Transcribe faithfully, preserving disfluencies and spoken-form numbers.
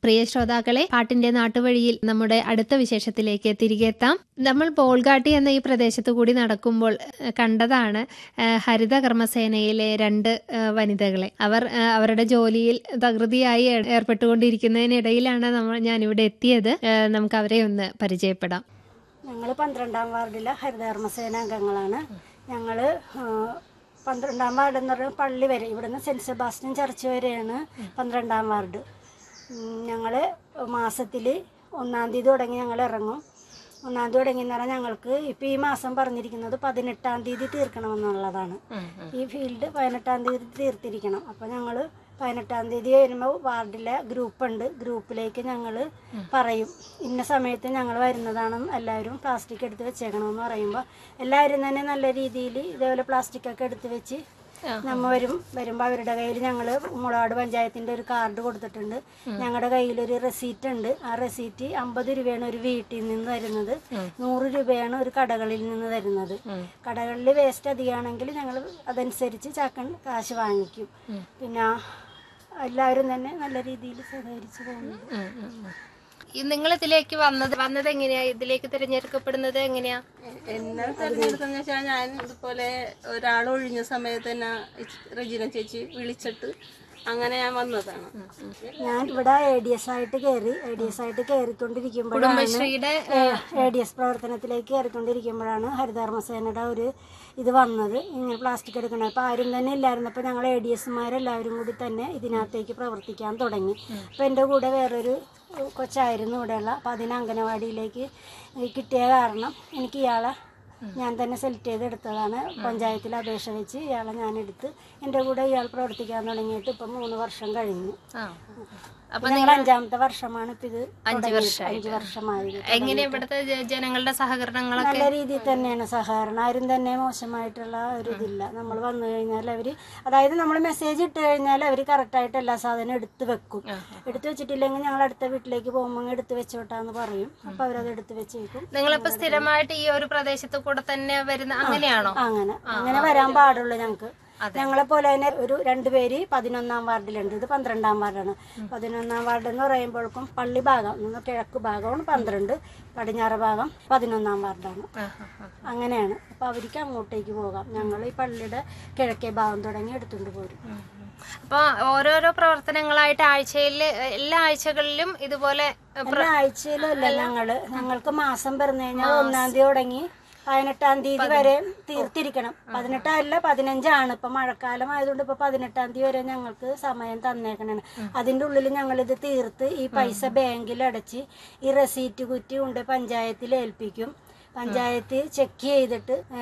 പ്രിയ ശ്രോതാക്കളെ, പാട്ടിന്റെ നാട്ടുവഴിയിൽ നമ്മുടെ അടുത്ത വിശേഷത്തിലേക്ക് തിരികെ എത്താം. നമ്മൾ ബോൾഗാട്ടി എന്ന ഈ പ്രദേശത്തു കൂടി നടക്കുമ്പോൾ കണ്ടതാണ് ഹരിത കർമ്മസേനയിലെ രണ്ട് വനിതകളെ. അവർ അവരുടെ ജോലിയിൽ തകൃതിയായി ഏർപ്പെട്ടുകൊണ്ടിരിക്കുന്നതിനിടയിലാണ് നമ്മൾ ഞാനിവിടെ എത്തിയത്. നമുക്ക് അവരെ ഒന്ന് പരിചയപ്പെടാം. ഞങ്ങൾ പന്ത്രണ്ടാം വാർഡിലെ ഹരിത കർമ്മസേന അംഗങ്ങളാണ്. ഞങ്ങൾ പന്ത്രണ്ടാം വാർഡ് എന്ന് പറയുന്നത് പള്ളി വരെ, ഇവിടുന്ന് സെൻറ്റ് സെബാസ്റ്റ്യൻ ചർച്ച് വരെയാണ് പന്ത്രണ്ടാം വാർഡ്. ഞങ്ങൾ മാസത്തിൽ ഒന്നാം തീയതി തുടങ്ങി ഞങ്ങൾ ഇറങ്ങും. ഒന്നാം തീയതി തുടങ്ങി എന്ന് പറഞ്ഞാൽ ഞങ്ങൾക്ക് ഇപ്പോൾ ഈ മാസം പറഞ്ഞിരിക്കുന്നത് പതിനെട്ടാം തീയതി തീർക്കണമെന്നുള്ളതാണ്. ഈ ഫീൽഡ് പതിനെട്ടാം തീയതി തീർത്തിരിക്കണം. അപ്പോൾ ഞങ്ങൾ പതിനെട്ടാം തീയതി വരുമ്പോൾ വാർഡിലെ ഗ്രൂപ്പുണ്ട്, ഗ്രൂപ്പിലേക്ക് ഞങ്ങൾ പറയും ഇന്ന സമയത്ത് ഞങ്ങൾ വരുന്നതാണ്, എല്ലാവരും പ്ലാസ്റ്റിക് എടുത്ത് വെച്ചേക്കണമെന്ന് പറയുമ്പോൾ എല്ലാവരും തന്നെ നല്ല രീതിയിൽ ഇതേപോലെ പ്ലാസ്റ്റിക്കൊക്കെ എടുത്ത് വെച്ച് നമ്മ വരും വരുമ്പോൾ അവരുടെ കയ്യിൽ ഞങ്ങൾ മുളകാട് പഞ്ചായത്തിൻ്റെ ഒരു കാർഡ് കൊടുത്തിട്ടുണ്ട്. ഞങ്ങളുടെ കയ്യിലൊരു റെസീറ്റ് ഉണ്ട്. ആ റെസീറ്റ് അമ്പത് രൂപയാണ് ഒരു വീട്ടിൽ നിന്ന് തരുന്നത്, നൂറ് രൂപയാണ് ഒരു കടകളിൽ നിന്ന് തരുന്നത്. കടകളിൽ വേസ്റ്റ് അധികമാണെങ്കിൽ ഞങ്ങൾ അതനുസരിച്ച് ചാക്കൻ കാശ് വാങ്ങിക്കും. പിന്നെ എല്ലാവരും തന്നെ നല്ല രീതിയിൽ സഹകരിച്ച് പോകുന്നുണ്ട്. നിങ്ങൾ ഇതിലേക്ക് വന്നത് വന്നത് എങ്ങനെയാ? ഇതിലേക്ക് തിരഞ്ഞെടുക്കപ്പെടുന്നത് എങ്ങനെയാ? എന്നെ തിരഞ്ഞെടുത്തെന്ന് വെച്ചാൽ ഞാൻ ഇതുപോലെ ഒരാൾ ഒഴിഞ്ഞ സമയത്ത് തന്നെ റെജിന ചേച്ചി വിളിച്ചിട്ട് അങ്ങനെ ഞാൻ വന്നതാണ്. ഞാൻ ഇവിടെ എ ഡി എസ് ആയിട്ട് കയറി എ ഡി എസ് ആയിട്ട് കയറിക്കൊണ്ടിരിക്കുമ്പോഴാണ് എ ഡി എസ് പ്രവർത്തനത്തിലേക്ക് കയറിക്കൊണ്ടിരിക്കുമ്പോഴാണ് ഹരിതകർമ്മസേനയുടെ ഒരു ഇത് വന്നത്, ഇങ്ങനെ പ്ലാസ്റ്റിക് എടുക്കണം. അപ്പോൾ ആരും തന്നെ ഇല്ലായിരുന്നപ്പോൾ ഞങ്ങൾ എ ഡി എസ്മാരെല്ലാവരും കൂടി തന്നെ ഇതിനകത്തേക്ക് പ്രവർത്തിക്കാൻ തുടങ്ങി. അപ്പോൾ എൻ്റെ കൂടെ വേറൊരു കൊച്ചായിരുന്നു ഇവിടെയുള്ള. അപ്പോൾ അതിന് അംഗനവാടിയിലേക്ക് കിട്ടിയ കാരണം എനിക്ക് ഇയാളെ ഞാൻ തന്നെ സെലക്ട് ചെയ്തെടുത്തതാണ്. പഞ്ചായത്തിൽ അപേക്ഷ വെച്ച് ഇയാളെ ഞാൻ എടുത്ത് എൻ്റെ കൂടെ ഇയാൾ പ്രവർത്തിക്കാൻ തുടങ്ങിയിട്ട് ഇപ്പം മൂന്ന് വർഷം കഴിഞ്ഞു. അപ്പം ഞങ്ങൾ അഞ്ചാമത്തെ വർഷമാണ് ഇപ്പം ഇത്. അഞ്ച് വർഷം അഞ്ച് വർഷമായി. എങ്ങനെ ഇവിടുത്തെ ജനങ്ങളുടെ സഹകരണങ്ങളൊക്കെ? നല്ല രീതിയിൽ തന്നെയാണ് സഹകരണം. ആരും തന്നെ മോശമായിട്ടുള്ള ഒരു ഇതില്ല. നമ്മൾ വന്നു കഴിഞ്ഞാൽ അവർ, അതായത് നമ്മൾ മെസ്സേജ് ഇട്ട് കഴിഞ്ഞാൽ അവർ കറക്റ്റായിട്ട് എല്ലാ സാധനവും എടുത്ത് വെക്കും. എടുത്ത് വെച്ചിട്ടില്ലെങ്കിൽ ഞങ്ങൾ അടുത്ത വീട്ടിലേക്ക് പോകുമ്പോൾ എടുത്ത് വെച്ചോട്ടാന്ന് പറയും. അപ്പോൾ അവരത് എടുത്ത് വെച്ചേക്കും. നിങ്ങളിപ്പോൾ സ്ഥിരമായിട്ട് ഈ ഒരു പ്രദേശത്ത് കൂടെ തന്നെ വരുന്ന അങ്ങനെയാണോ? അങ്ങനെ അങ്ങനെ വരാൻ പാടുള്ളൂ ഞങ്ങൾക്ക്. ഞങ്ങളെ പോലെ തന്നെ ഒരു രണ്ടുപേര് പതിനൊന്നാം വാർഡിലുണ്ട്. ഇത് പന്ത്രണ്ടാം വാർഡാണ്. പതിനൊന്നാം വാർഡ് എന്ന് പറയുമ്പോഴേക്കും പള്ളി ഭാഗം, കിഴക്ക് ഭാഗമാണ് പന്ത്രണ്ട്, പടിഞ്ഞാറ് ഭാഗം പതിനൊന്നാം വാർഡാണ്. അങ്ങനെയാണ്. അപ്പോൾ അവർക്ക് അങ്ങോട്ടേക്ക് പോകാം. ഞങ്ങൾ ഈ പള്ളിയുടെ കിഴക്കേ ഭാഗം തുടങ്ങി എടുത്തുകൊണ്ട് പോരും. അപ്പോൾ ഓരോരോ പ്രവർത്തനങ്ങളായിട്ട് ആഴ്ചയിൽ എല്ലാ ആഴ്ചകളിലും ഇതുപോലെ? എല്ലാ ആഴ്ചയിലും അല്ല, ഞങ്ങള് ഞങ്ങൾക്ക് മാസം പറഞ്ഞു കഴിഞ്ഞാൽ ഒന്നാം തീയതി തുടങ്ങി പതിനെട്ടാം തീയതി വരെ തീർത്തിരിക്കണം. പതിനെട്ടല്ല പതിനഞ്ചാണ്. ഇപ്പം മഴക്കാലം ആയതുകൊണ്ട് ഇപ്പം പതിനെട്ടാം തീയതി വരെ ഞങ്ങൾക്ക് സമയം തന്നേക്കണാണ്. അതിൻ്റെ ഉള്ളിൽ ഞങ്ങളിത് തീർത്ത് ഈ പൈസ ബാങ്കിൽ അടച്ച് ഈ റെസീറ്റ് കുറ്റി കൊണ്ട് പഞ്ചായത്തിൽ ഏൽപ്പിക്കും. പഞ്ചായത്ത് ചെക്ക് ചെയ്തിട്ട്